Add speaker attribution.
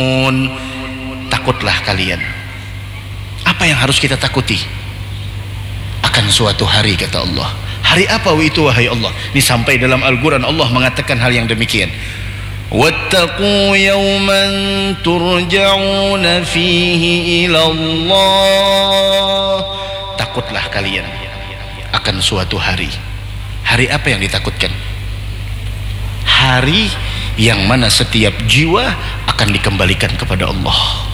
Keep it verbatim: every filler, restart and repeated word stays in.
Speaker 1: Takutlah kalian. Apa yang harus kita takuti? Akan suatu hari, kata Allah. Hari apa itu wahai Allah? Ini sampai dalam Al-Quran Allah mengatakan hal yang demikian. Wattaqu yawman turja'una fihi ilallah. Takutlah kalian akan suatu hari. Hari apa yang ditakutkan? Hari yang mana setiap jiwa akan dikembalikan kepada Allah.